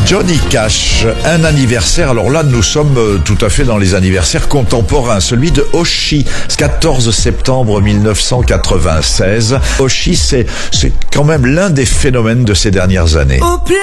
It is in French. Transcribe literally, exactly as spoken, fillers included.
Johnny Cash, un anniversaire. Alors là, nous sommes tout à fait dans les anniversaires contemporains. Celui de Oshi, quatorze septembre mille neuf cent quatre-vingt-seize. Oshi, c'est, c'est quand même l'un des phénomènes de ces dernières années.